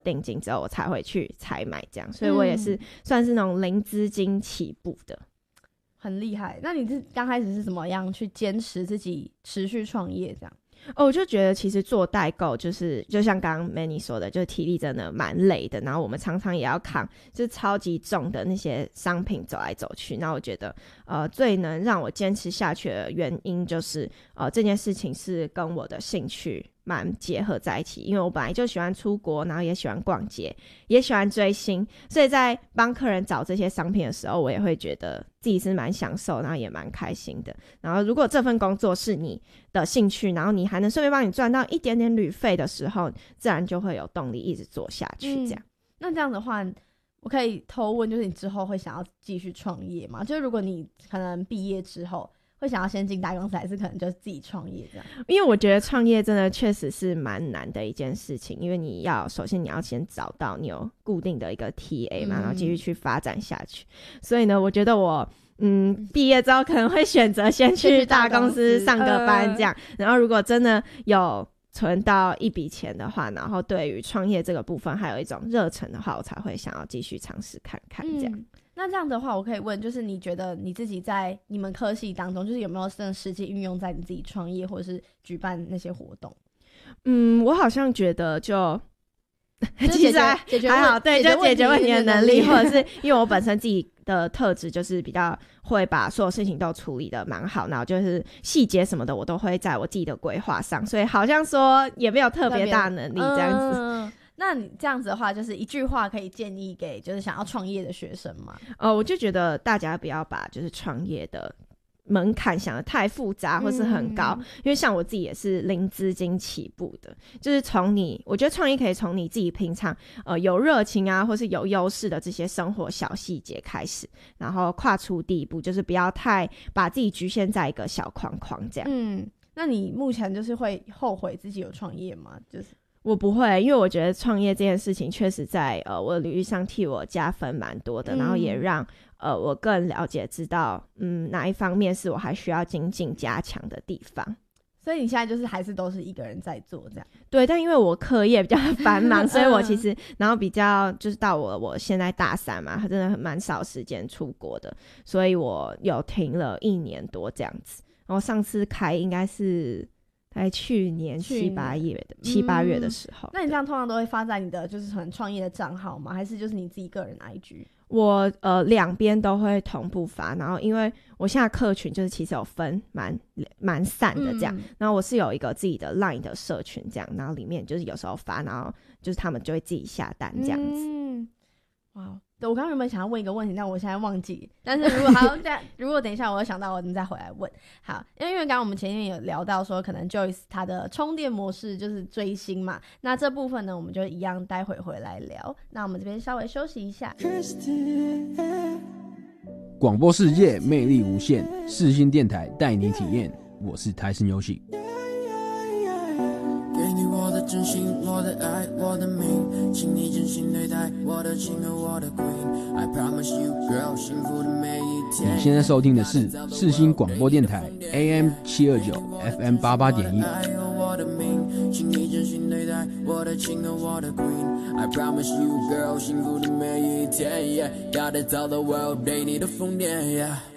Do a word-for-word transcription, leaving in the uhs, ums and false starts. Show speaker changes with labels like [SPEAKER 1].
[SPEAKER 1] 定金之后我才会去采买这样，所以我也是算是那种零资金起步的。
[SPEAKER 2] 很厉害。那你是刚开始是怎么样去坚持自己持续创业这样？
[SPEAKER 1] 哦，我就觉得其实做代购就是就像刚刚 Manny 说的，就是体力真的蛮累的，然后我们常常也要扛就是超级重的那些商品走来走去。那我觉得呃最能让我坚持下去的原因就是呃这件事情是跟我的兴趣蛮结合在一起，因为我本来就喜欢出国，然后也喜欢逛街，也喜欢追星，所以在帮客人找这些商品的时候，我也会觉得自己是蛮享受，然后也蛮开心的。然后如果这份工作是你的兴趣，然后你还能顺便帮你赚到一点点旅费的时候，自然就会有动力一直做下去这样、嗯、
[SPEAKER 2] 那这样的话我可以偷问，就是你之后会想要继续创业吗？就是如果你可能毕业之后会想要先进大公司，还是可能就自己创业这样？
[SPEAKER 1] 因为我觉得创业真的确实是蛮难的一件事情，因为你要首先你要先找到你有固定的一个 T A 嘛、嗯、然后继续去发展下去。所以呢我觉得我嗯毕业之后可能会选择先去大公司上个班这样、呃、然后如果真的有存到一笔钱的话，然后对于创业这个部分还有一种热忱的话，我才会想要继续尝试看看这样、嗯
[SPEAKER 2] 那这样的话我可以问，就是你觉得你自己在你们科系当中，就是有没有真的实际运用在你自己创业或者是举办那些活动？
[SPEAKER 1] 嗯，我好像觉得就其实还
[SPEAKER 2] 解决
[SPEAKER 1] 还好，对，就解决问题的能力，或者是因为我本身自己的特质就是比较会把所有事情都处理的蛮好，然后就是细节什么的我都会在我自己的规划上，所以好像说也没有特别大能力这样子、嗯
[SPEAKER 2] 那你这样子的话，就是一句话可以建议给就是想要创业的学生吗？
[SPEAKER 1] 呃，我就觉得大家不要把就是创业的门槛想得太复杂或是很高、嗯、因为像我自己也是零资金起步的，就是从你我觉得创业可以从你自己平常呃有热情啊或是有优势的这些生活小细节开始，然后跨出第一步，就是不要太把自己局限在一个小框框这样。
[SPEAKER 2] 嗯，那你目前就是会后悔自己有创业吗？就是
[SPEAKER 1] 我不会，因为我觉得创业这件事情确实在呃我的履历上替我加分蛮多的、嗯、然后也让呃我更了解知道嗯哪一方面是我还需要精进加强的地方。
[SPEAKER 2] 所以你现在就是还是都是一个人在做这样？
[SPEAKER 1] 对，但因为我课业比较繁忙所以我其实然后比较就是到我我现在大三嘛，他真的很蛮少时间出国的，所以我有停了一年多这样子，然后上次开应该是在去年七八月的七八月的时候、嗯、
[SPEAKER 2] 那你这样通常都会发在你的就是很创业的账号吗？还是就是你自己个人 I G？
[SPEAKER 1] 我呃两边都会同步发，然后因为我现在客群就是其实有分蛮蛮散的这样、嗯、然后我是有一个自己的 Line 的社群这样，然后里面就是有时候发，然后就是他们就会自己下单这样子。
[SPEAKER 2] 嗯，哇，对，我刚刚原本想要问一个问题，但我现在忘记，但是如果好如果等一下我有想到我们再回来问。好，因为因为刚刚我们前面有聊到说可能 Joyce 他的充电模式就是追星嘛，那这部分呢我们就一样待会回来聊，那我们这边稍微休息一下。
[SPEAKER 3] 广播世界魅力无限，世新电台带你体验，我是台森游戏。给你我的真心，我的爱，我的命，请你真心对待我的情和我的 queen。 I promise you girl， 幸福的每一天。你现在收听的是世新广播电台 A M 七二九 F M 八八点一。请你真心对待我的情和我的 queen。 I promise you girl， 幸福的每一天、yeah， gotta tell the world 对你的疯癫、yeah